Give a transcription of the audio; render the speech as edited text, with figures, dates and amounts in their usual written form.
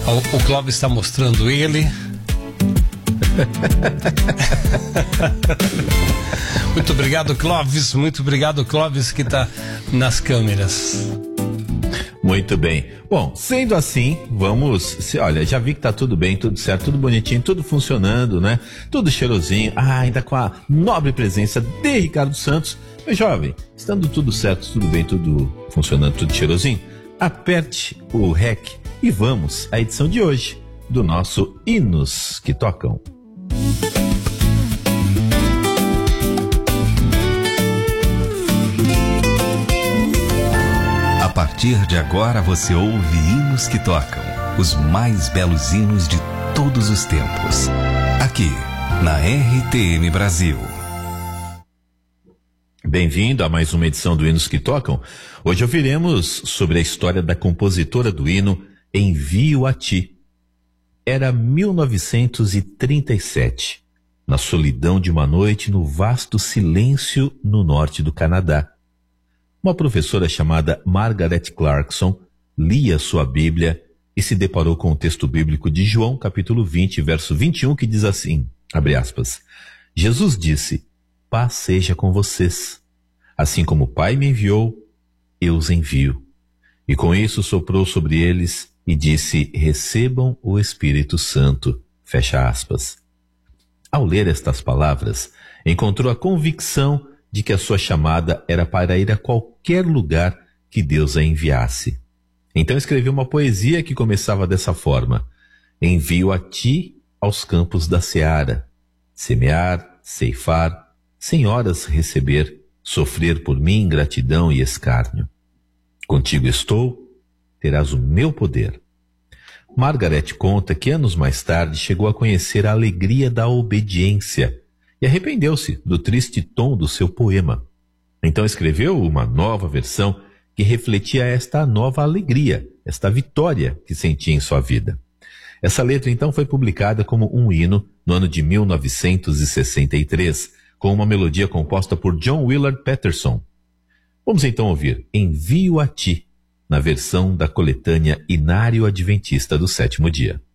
O Clóvis está mostrando ele. Muito obrigado, Clóvis, que está nas câmeras. Muito bem. Bom, sendo assim, olha, já vi que tá tudo bem, tudo certo, tudo bonitinho, tudo funcionando, né? Tudo cheirosinho, ainda com a nobre presença de Ricardo Santos. Meu jovem, estando tudo certo, tudo bem, tudo funcionando, tudo cheirosinho, aperte o REC e vamos à edição de hoje do nosso Hinos que Tocam. A partir de agora você ouve Hinos que Tocam, os mais belos hinos de todos os tempos, aqui na RTM Brasil. Bem-vindo a mais uma edição do Hinos que Tocam. Hoje ouviremos sobre a história da compositora do hino Envio a Ti. Era 1937, na solidão de uma noite no vasto silêncio no norte do Canadá. Uma professora chamada Margaret Clarkson lia sua Bíblia e se deparou com o texto bíblico de João, capítulo 20, verso 21, que diz assim, abre aspas, Jesus disse, paz seja com vocês. Assim como o Pai me enviou, eu os envio. E com isso soprou sobre eles e disse, recebam o Espírito Santo. Fecha aspas. Ao ler estas palavras, encontrou a convicção de que a sua chamada era para ir a qualquer lugar que Deus a enviasse. Então escreveu uma poesia que começava dessa forma, envio a ti aos campos da seara, semear, ceifar, sem horas receber, sofrer por mim ingratidão e escárnio. Contigo estou, terás o meu poder. Margaret conta que anos mais tarde chegou a conhecer a alegria da obediência e arrependeu-se do triste tom do seu poema. Então escreveu uma nova versão que refletia esta nova alegria, esta vitória que sentia em sua vida. Essa letra então foi publicada como um hino no ano de 1963, com uma melodia composta por John Willard Patterson. Vamos então ouvir Envio a Ti, na versão da coletânea Inário Adventista do Sétimo Dia.